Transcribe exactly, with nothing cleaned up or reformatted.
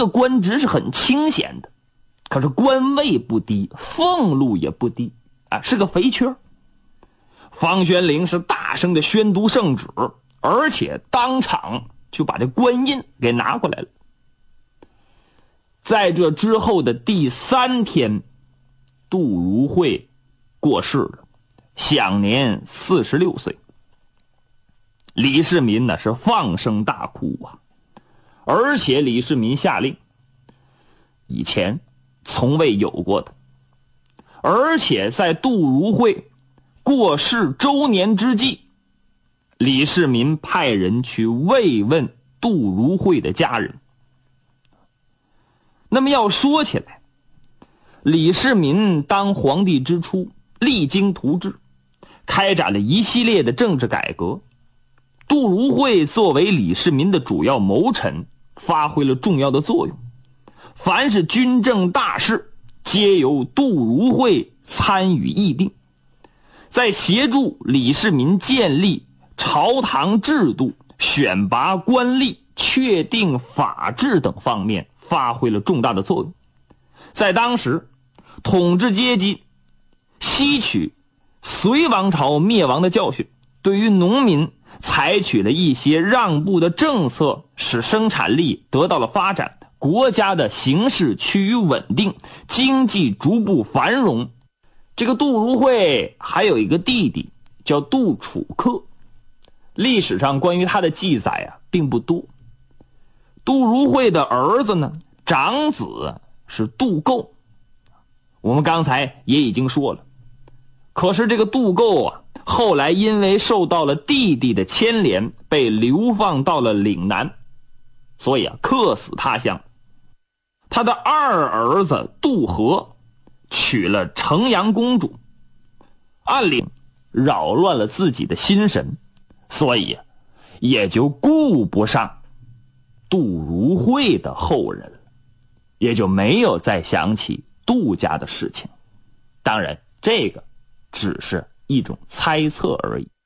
个官职是很清闲的，可是官位不低，俸禄也不低啊，是个肥缺。方玄龄是大声的宣读圣旨，而且当场就把这官印给拿过来了。在这之后的第三天，杜如晦过世了，享年四十六岁。李世民呢是放声大哭啊，而且李世民下令，以前从未有过的，而且在杜如晦过世周年之际，李世民派人去慰问杜如晦的家人。那么要说起来，李世民当皇帝之初励精图治，开展了一系列的政治改革。杜如晦作为李世民的主要谋臣，发挥了重要的作用。凡是军政大事，皆由杜如晦参与议定。在协助李世民建立朝堂制度、选拔官吏、确定法制等方面发挥了重大的作用。在当时，统治阶级吸取隋王朝灭亡的教训，对于农民采取了一些让步的政策，使生产力得到了发展，国家的形势趋于稳定，经济逐步繁荣。这个杜如晦还有一个弟弟叫杜楚客，历史上关于他的记载啊并不多。杜如晦的儿子呢，长子是杜构，我们刚才也已经说了。可是这个杜构啊，后来因为受到了弟弟的牵连，被流放到了岭南，所以啊客死他乡。他的二儿子杜和娶了城阳公主，按理扰乱了自己的心神，所以也就顾不上杜如晦的后人，也就没有再想起杜家的事情。当然这个只是一种猜测而已。